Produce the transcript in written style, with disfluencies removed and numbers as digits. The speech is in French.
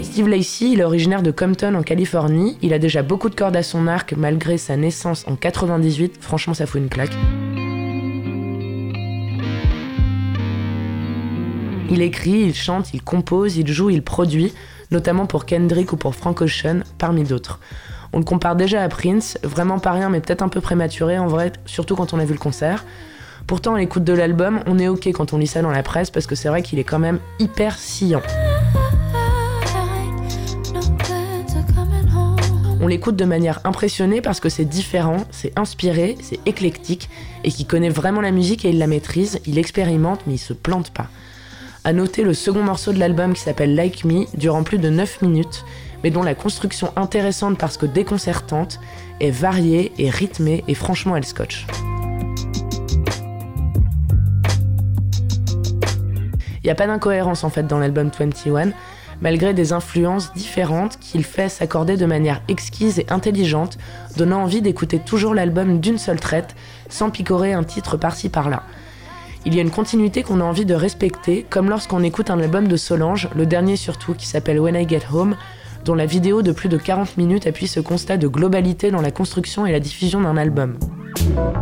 Steve Lacy, il est originaire de Compton en Californie, il a déjà beaucoup de cordes à son arc malgré sa naissance en 98, franchement ça fout une claque. Il écrit, il chante, il compose, il joue, il produit, notamment pour Kendrick ou pour Frank Ocean, parmi d'autres. On le compare déjà à Prince, vraiment pas rien mais peut-être un peu prématuré en vrai, surtout quand on a vu le concert. Pourtant, à l'écoute de l'album, on est ok quand on lit ça dans la presse parce que c'est vrai qu'il est quand même hyper sciant. On l'écoute de manière impressionnée parce que c'est différent, c'est inspiré, c'est éclectique et qu'il connaît vraiment la musique et il la maîtrise, il expérimente mais il se plante pas. À noter le second morceau de l'album qui s'appelle Like Me, durant plus de 9 minutes, mais dont la construction intéressante parce que déconcertante est variée et rythmée et franchement elle scotche. Il n'y a pas d'incohérence en fait dans l'album 21, malgré des influences différentes qu'il fait s'accorder de manière exquise et intelligente, donnant envie d'écouter toujours l'album d'une seule traite, sans picorer un titre par-ci par-là. Il y a une continuité qu'on a envie de respecter, comme lorsqu'on écoute un album de Solange, le dernier surtout, qui s'appelle When I Get Home, dont la vidéo de plus de 40 minutes appuie ce constat de globalité dans la construction et la diffusion d'un album.